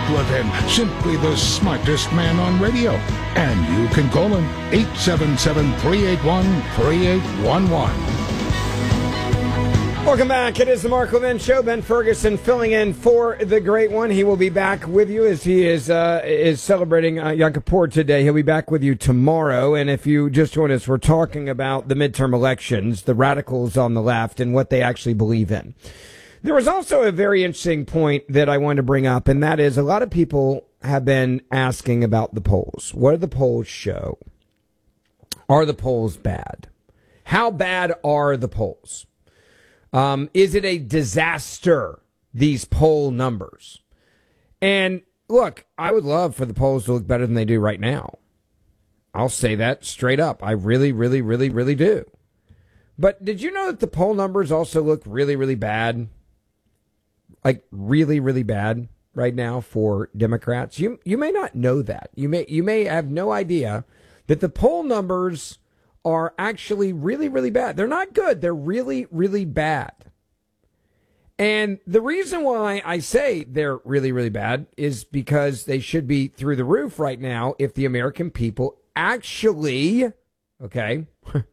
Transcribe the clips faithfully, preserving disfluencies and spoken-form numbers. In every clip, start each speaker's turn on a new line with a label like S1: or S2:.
S1: with him, simply the smartest man on radio. And you can call him eight seven seven, three eight one, three eight one one.
S2: Welcome back. It is the Mark Levin Show. Ben Ferguson filling in for the great one. He will be back with you as he is uh, is celebrating uh, Yom Kippur today. He'll be back with you tomorrow. And if you just joined us, we're talking about the midterm elections, the radicals on the left, and what they actually believe in. There was also a very interesting point that I wanted to bring up, and that is a lot of people have been asking about the polls. What do the polls show? Are the polls bad? How bad are the polls? Um, is it a disaster, these poll numbers? And look, I would love for the polls to look better than they do right now. I'll say that straight up. I really, really, really, really do. But did you know that the poll numbers also look really, really bad? Like really, really bad right now for Democrats? You you may not know that. You may you may have no idea that the poll numbers are actually really, really bad. They're not good. They're really, really bad. And the reason why I say they're really, really bad is because they should be through the roof right now if the American people actually, okay,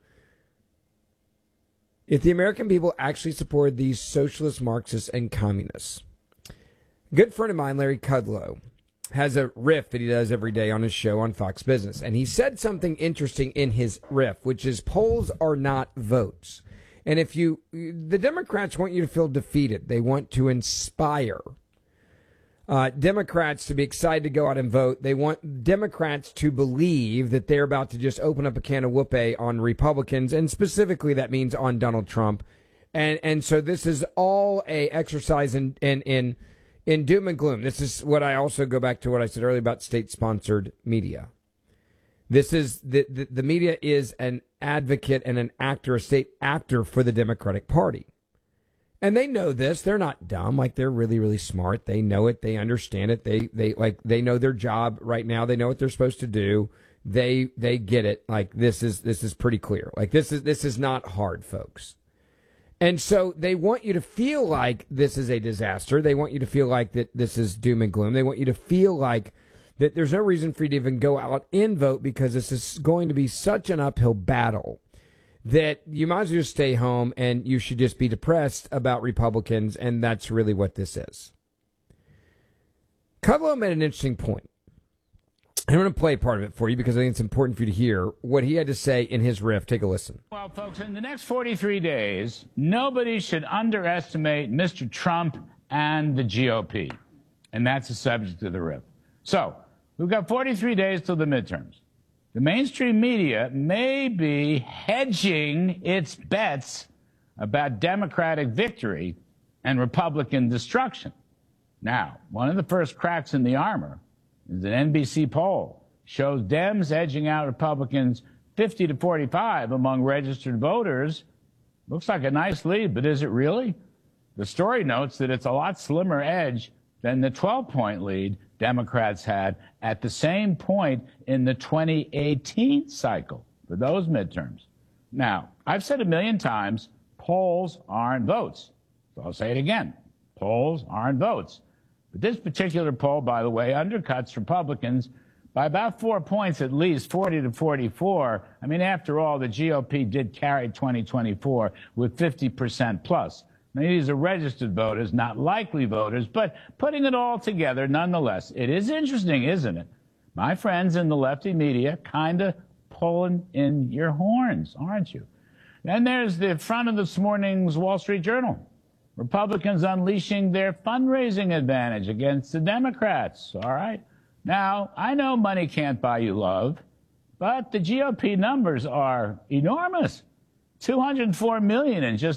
S2: if the American people actually supported these socialist, Marxists, and communists. A good friend of mine, Larry Kudlow, has a riff that he does every day on his show on Fox Business. And he said something interesting in his riff, which is polls are not votes. And if you, the Democrats want you to feel defeated. They want to inspire uh, Democrats to be excited to go out and vote. They want Democrats to believe that they're about to just open up a can of whoopee on Republicans. And specifically, that means on Donald Trump. And, and so this is all a exercise in, in, in, In doom and gloom. This is what I also go back to what I said earlier about state-sponsored media. This is the, the the media is an advocate and an actor, a state actor for the Democratic Party. And they know this. They're not dumb. Like, they're really, really smart. They know it. They understand it. They they like they know their job right now. They know what they're supposed to do. They they get it. Like, this is this is pretty clear. Like, this is this is not hard, folks. And so they want you to feel like this is a disaster. They want you to feel like that this is doom and gloom. They want you to feel like that there's no reason for you to even go out and vote because this is going to be such an uphill battle that you might as well just stay home and you should just be depressed about Republicans, and that's really what this is. Kudlow made an interesting point. I'm going to play part of it for you because I think it's important for you to hear what he had to say in his riff. Take a listen.
S3: Well, folks, in the next forty-three days, nobody should underestimate Mister Trump and the G O P. And that's the subject of the riff. So, we've got forty-three days till the midterms. The mainstream media may be hedging its bets about Democratic victory and Republican destruction. Now, one of the first cracks in the armor is an N B C poll shows Dems edging out Republicans fifty to forty-five among registered voters. Looks like a nice lead, but is it really? The story notes that it's a lot slimmer edge than the twelve-point lead Democrats had at the same point in the twenty eighteen cycle for those midterms. Now, I've said a million times, polls aren't votes. So I'll say it again. Polls aren't votes. But this particular poll, by the way, undercuts Republicans by about four points at least, forty to forty-four. I mean, after all, the G O P did carry twenty twenty-four with fifty percent plus. Now, these are registered voters, not likely voters, but putting it all together, nonetheless, it is interesting, isn't it? My friends in the lefty media kind of pulling in your horns, aren't you? And there's the front of this morning's Wall Street Journal. Republicans unleashing their fundraising advantage against the Democrats, all right? Now, I know money can't buy you love, but the G O P numbers are enormous. two hundred four million in just